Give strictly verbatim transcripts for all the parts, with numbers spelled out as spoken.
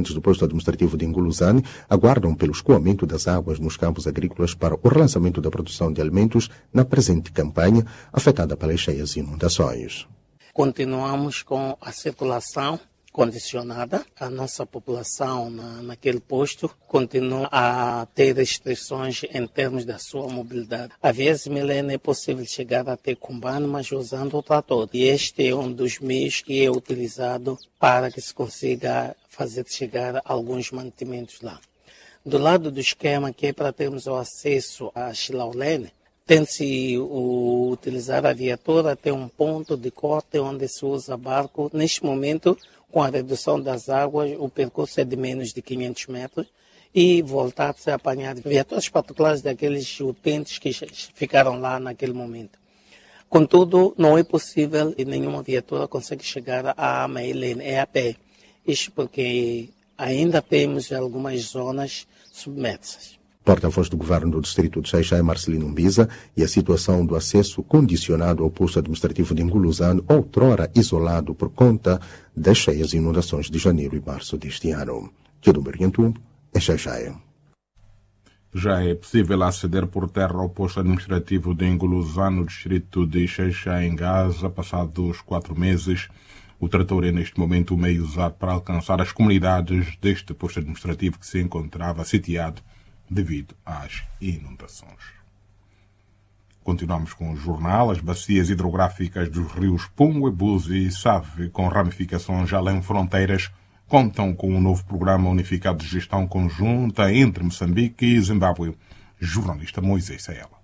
do posto administrativo de Nguluzane aguardam pelo escoamento das águas nos campos agrícolas para o relançamento da produção de alimentos na presente campanha afetada pelas cheias e inundações. Continuamos com a circulação condicionada. A nossa população na, naquele posto continua a ter restrições em termos da sua mobilidade. Às vezes, Milena, é possível chegar até Cumbane, mas usando o trator. E este é um dos meios que é utilizado para que se consiga fazer chegar alguns mantimentos lá. Do lado do esquema, que é para termos o acesso a Xilaulene, tem-se utilizar a viatura até um ponto de corte onde se usa barco. Neste momento, com a redução das águas, o percurso é de menos de quinhentos metros e voltar-se a apanhar viaturas particulares daqueles utentes que ficaram lá naquele momento. Contudo, não é possível e nenhuma viatura consegue chegar à Mailene, é a pé. Isto porque ainda temos algumas zonas submersas. Porta-voz do Governo do Distrito de Xai-Xai, Marcelino Mbiza, e a situação do acesso condicionado ao posto administrativo de Nguluzane, outrora isolado por conta das cheias e inundações de janeiro e março deste ano. Tchedumbergentum, é Xai-Xai. Já é possível aceder por terra ao posto administrativo de Nguluzane, no distrito de Xai-Xai, em Gaza, passados quatro meses. O trator é, neste momento, o meio usado para alcançar as comunidades deste posto administrativo que se encontrava sitiado devido às inundações. Continuamos com o jornal. As bacias hidrográficas dos rios Pungue, Buzi e Save, com ramificações além fronteiras, contam com um novo programa unificado de gestão conjunta entre Moçambique e Zimbábue. Jornalista Moisés Saela.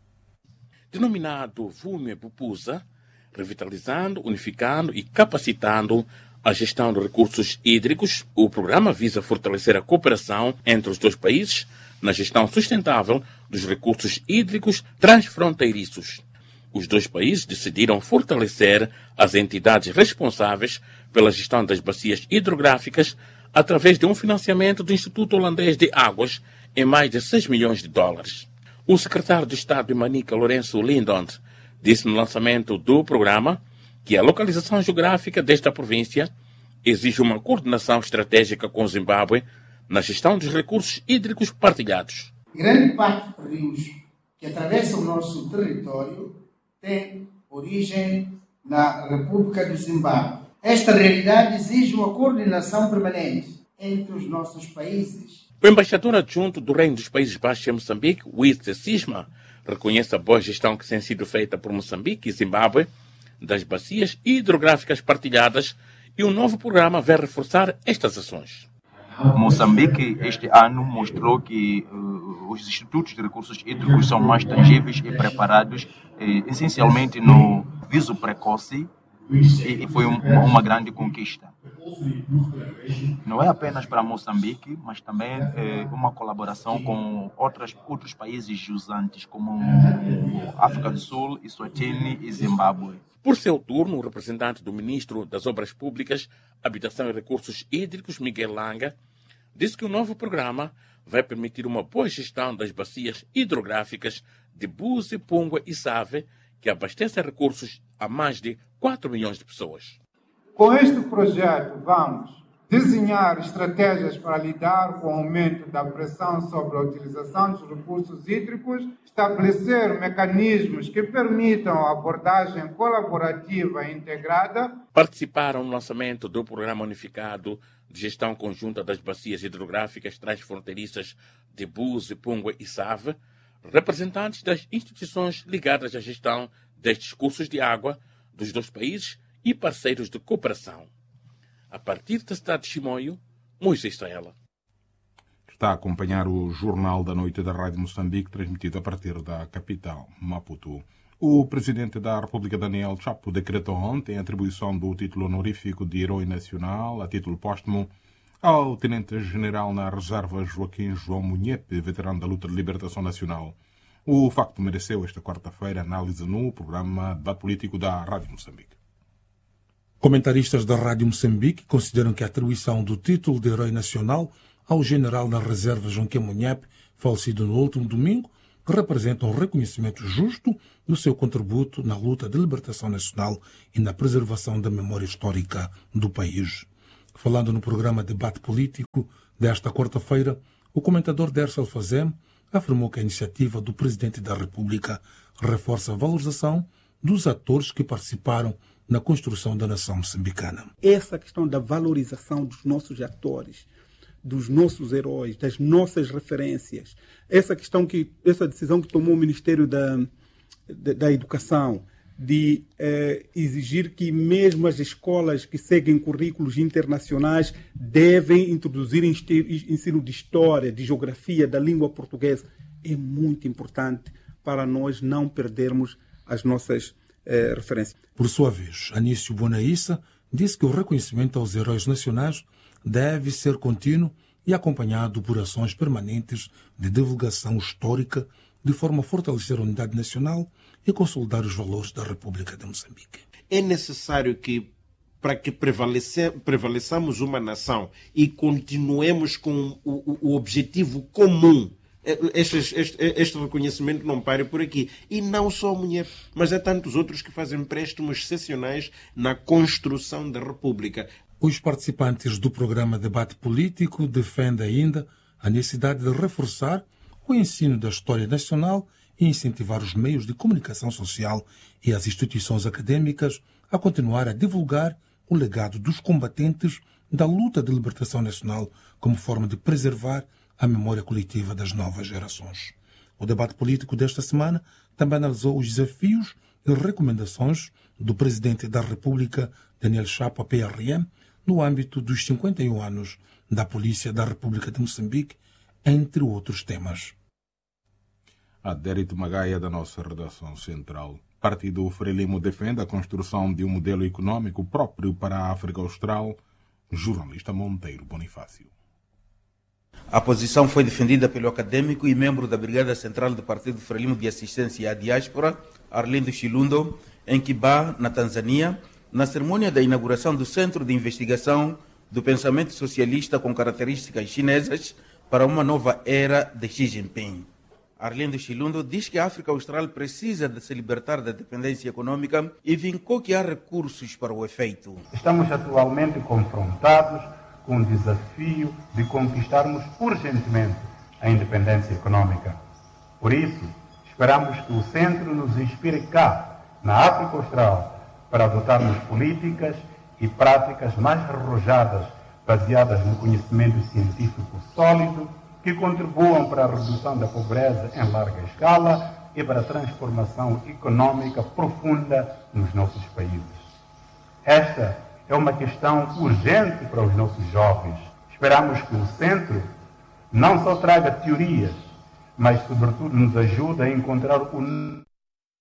Denominado Vume Pupusa, revitalizando, unificando e capacitando a gestão de recursos hídricos, o programa visa fortalecer a cooperação entre os dois países na gestão sustentável dos recursos hídricos transfronteiriços. Os dois países decidiram fortalecer as entidades responsáveis pela gestão das bacias hidrográficas através de um financiamento do Instituto Holandês de Águas em mais de seis milhões de dólares. O secretário de Estado de Manica, Lourenço Lindond, disse no lançamento do programa que a localização geográfica desta província exige uma coordenação estratégica com o Zimbábue na gestão dos recursos hídricos partilhados. Grande parte dos rios que atravessam o nosso território tem origem na República do Zimbábue. Esta realidade exige uma coordenação permanente entre os nossos países. O embaixador adjunto do Reino dos Países Baixos em Moçambique, Wietse Sisma, reconhece a boa gestão que tem sido feita por Moçambique e Zimbábue das bacias hidrográficas partilhadas e o novo programa vai reforçar estas ações. Moçambique, este ano, mostrou que uh, os institutos de recursos hídricos são mais tangíveis e preparados, eh, essencialmente no viso precoce, e, e foi um, uma grande conquista. Não é apenas para Moçambique, mas também eh, uma colaboração com outras, outros países usantes, como África do Sul, Eswatini e Zimbábue. Por seu turno, o representante do Ministro das Obras Públicas, Habitação e Recursos Hídricos, Miguel Langa, disse que o novo programa vai permitir uma boa gestão das bacias hidrográficas de Buzi, Pungue e Save, que abastecem recursos a mais de quatro milhões de pessoas. Com este projeto, vamos desenhar estratégias para lidar com o aumento da pressão sobre a utilização dos recursos hídricos, estabelecer mecanismos que permitam a abordagem colaborativa e integrada. Participaram no lançamento do Programa Unificado de Gestão Conjunta das Bacias Hidrográficas Transfronteiriças de Buzi, Pungue e Save, representantes das instituições ligadas à gestão destes cursos de água dos dois países e parceiros de cooperação. A partir da cidade de Chimoio, Moisés Saela. Está a acompanhar o Jornal da Noite da Rádio Moçambique, transmitido a partir da capital, Maputo. O presidente da República, Daniel Chapo, decretou ontem a atribuição do título honorífico de Herói Nacional, a título póstumo, ao tenente-general na reserva Joaquim João Munhepe, veterano da luta de libertação nacional. O facto mereceu esta quarta-feira análise no programa Debate Político da Rádio Moçambique. Comentaristas da Rádio Moçambique consideram que a atribuição do título de Herói Nacional ao general na reserva Joaquim Munhepe, falecido no último domingo, representa um reconhecimento justo do seu contributo na luta de libertação nacional e na preservação da memória histórica do país. Falando no programa Debate Político desta quarta-feira, o comentador Dersa Alfazem afirmou que a iniciativa do Presidente da República reforça a valorização dos atores que participaram na construção da nação moçambicana. Essa questão da valorização dos nossos atores, dos nossos heróis, das nossas referências, essa questão que, essa decisão que tomou o Ministério da, da, da Educação, de eh, exigir que mesmo as escolas que seguem currículos internacionais devem introduzir ensino de história, de geografia, da língua portuguesa, é muito importante para nós não perdermos as nossas eh, referências. Por sua vez, Anício Bonaissa disse que o reconhecimento aos heróis nacionais deve ser contínuo e acompanhado por ações permanentes de divulgação histórica, de forma a fortalecer a unidade nacional e consolidar os valores da República de Moçambique. É necessário que, para que prevalece, prevaleçamos uma nação e continuemos com o, o objetivo comum, este, este, este reconhecimento não pare por aqui. E não só a mulher, mas há tantos outros que fazem empréstimos excepcionais na construção da República. Os participantes do programa Debate Político defendem ainda a necessidade de reforçar o ensino da história nacional e incentivar os meios de comunicação social e as instituições acadêmicas a continuar a divulgar o legado dos combatentes da luta de libertação nacional como forma de preservar a memória coletiva das novas gerações. O debate político desta semana também analisou os desafios e recomendações do Presidente da República, Daniel Chapo, à P R M, no âmbito dos cinquenta e um anos da Polícia da República de Moçambique, entre outros temas. Adérito Magaia, da nossa redação central. Partido Frelimo defende a construção de um modelo econômico próprio para a África Austral. Jornalista Monteiro Bonifácio. A posição foi defendida pelo acadêmico e membro da Brigada Central do Partido Frelimo de Assistência à Diáspora, Arlindo Chilundo, em Kibá, na Tanzânia, na cerimônia da inauguração do Centro de Investigação do Pensamento Socialista com características chinesas para uma nova era de Xi Jinping. Arlindo Chilundo diz que a África Austral precisa de se libertar da dependência econômica e vincou que há recursos para o efeito. Estamos atualmente confrontados com o desafio de conquistarmos urgentemente a independência econômica. Por isso, esperamos que o Centro nos inspire cá, na África Austral, para adotarmos políticas e práticas mais arrojadas, baseadas no conhecimento científico sólido, que contribuam para a redução da pobreza em larga escala e para a transformação econômica profunda nos nossos países. Esta é uma questão urgente para os nossos jovens. Esperamos que o Centro não só traga teorias, mas, sobretudo, nos ajude a encontrar o